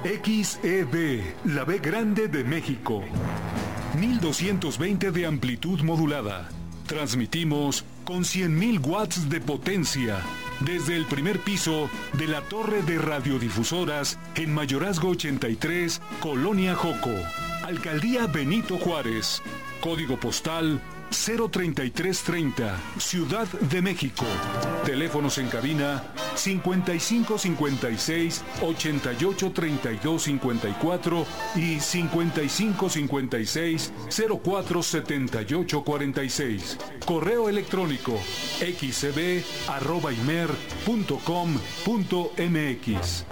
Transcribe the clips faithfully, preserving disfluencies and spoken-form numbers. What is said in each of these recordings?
X E B, la B grande de México. mil doscientos veinte de amplitud modulada. Transmitimos con cien mil watts de potencia desde el primer piso de la torre de radiodifusoras en Mayorazgo ochenta y tres, Colonia Joco, Alcaldía Benito Juárez, código postal cero treinta y tres treinta, Ciudad de México. Teléfonos en cabina cincuenta y cinco cincuenta y seis ochenta y ocho treinta y dos cincuenta y cuatro y cincuenta y cinco cincuenta y seis cero cuatro setenta y ocho cuarenta y seis. Correo electrónico xcb arroba imer punto com punto mx.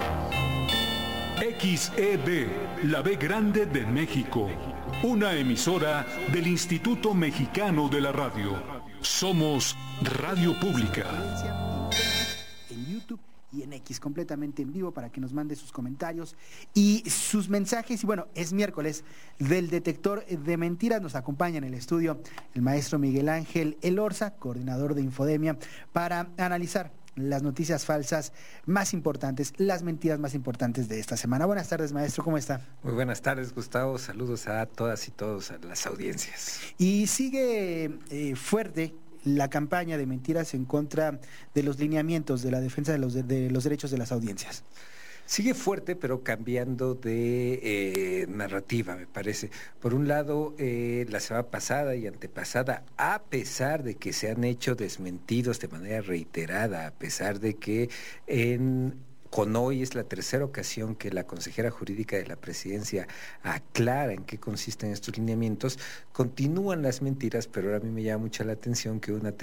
X E B, la B grande de México. Una emisora del Instituto Mexicano de la Radio. Somos Radio Pública. En YouTube y en X, completamente en vivo, para que nos mande sus comentarios y sus mensajes. Y bueno, es miércoles del detector de mentiras. Nos acompaña en el estudio el maestro Miguel Ángel Elorza, coordinador de Infodemia, para analizar las noticias falsas más importantes, las mentiras más importantes de esta semana. Buenas tardes, maestro, ¿cómo está? Muy buenas tardes, Gustavo. Saludos a todas y todos, a las audiencias. Y sigue eh, fuerte la campaña de mentiras en contra de los lineamientos de la defensa de los, de, de los derechos de las audiencias. Sigue fuerte, pero cambiando de eh, narrativa, me parece. Por un lado, eh, la semana pasada y antepasada, a pesar de que se han hecho desmentidos de manera reiterada, a pesar de que en... Con hoy es la tercera ocasión que la consejera jurídica de la presidencia aclara en qué consisten estos lineamientos, continúan las mentiras, pero ahora a mí me llama mucho la atención que una